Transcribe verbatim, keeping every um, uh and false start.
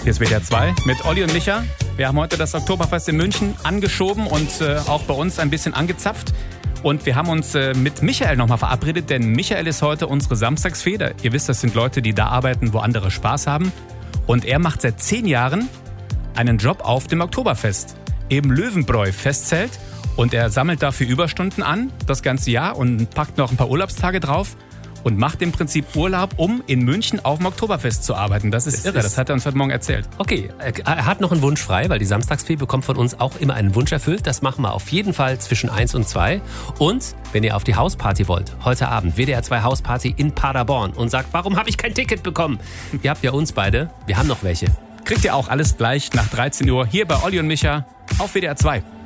hier ist W D R zwei mit Olli und Micha. Wir haben heute das Oktoberfest in München angeschoben und äh, auch bei uns ein bisschen angezapft. Und wir haben uns äh, mit Michael nochmal verabredet, denn Michael ist heute unsere Samstagsfeder. Ihr wisst, das sind Leute, die da arbeiten, wo andere Spaß haben. Und er macht seit zehn Jahren einen Job auf dem Oktoberfest. Eben Löwenbräu-Festzelt. Und er sammelt dafür Überstunden an, das ganze Jahr, und packt noch ein paar Urlaubstage drauf. Und macht im Prinzip Urlaub, um in München auf dem Oktoberfest zu arbeiten. Das ist das irre, ist das hat er uns heute Morgen erzählt. Okay, er hat noch einen Wunsch frei, weil die Samstagsfee bekommt von uns auch immer einen Wunsch erfüllt. Das machen wir auf jeden Fall zwischen eins und zwei. Und wenn ihr auf die Hausparty wollt, heute Abend W D R zwei Hausparty in Paderborn und sagt, warum habe ich kein Ticket bekommen? Ihr habt ja uns beide, wir haben noch welche. Kriegt ihr auch alles gleich nach dreizehn Uhr hier bei Olli und Micha auf W D R zwei.